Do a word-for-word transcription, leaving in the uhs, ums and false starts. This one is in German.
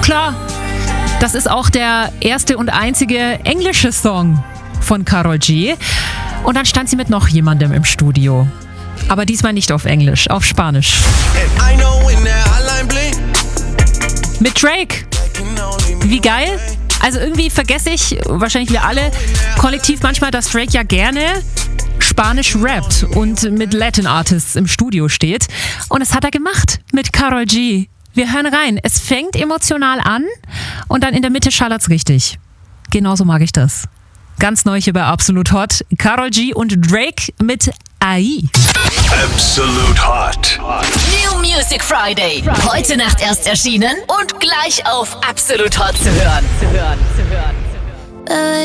Klar, das ist auch der erste und einzige englische Song von Karol G. Und dann stand sie mit noch jemandem im Studio. Aber diesmal nicht auf Englisch, auf Spanisch. Mit Drake. Wie geil. Also irgendwie vergesse ich, wahrscheinlich wir alle, kollektiv manchmal, dass Drake ja gerne Spanisch rappt und mit Latin Artists im Studio steht. Und das hat er gemacht mit Karol G. Wir hören rein. Es fängt emotional an und dann in der Mitte schallert's richtig. Genauso mag ich das. Ganz neu hier bei Absolut Hot. Karol G und Drake mit A I. Absolut Hot. New Music Friday. Heute Nacht erst erschienen und gleich auf Absolut Hot zu hören. Zu hören, zu hören.